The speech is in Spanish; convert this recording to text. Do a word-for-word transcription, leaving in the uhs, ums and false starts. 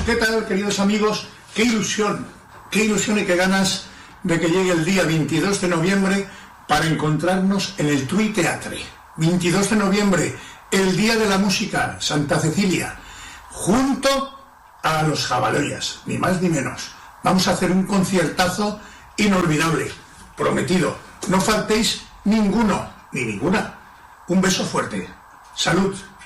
¿Qué tal, queridos amigos? Qué ilusión, qué ilusión y qué ganas de que llegue el día veintidós de noviembre para encontrarnos en el Tui Teatre. veintidós de noviembre, el Día de la Música, Santa Cecilia, junto a los Jabaloyas, ni más ni menos. Vamos a hacer un conciertazo inolvidable, prometido. No faltéis ninguno, ni ninguna. Un beso fuerte. Salud.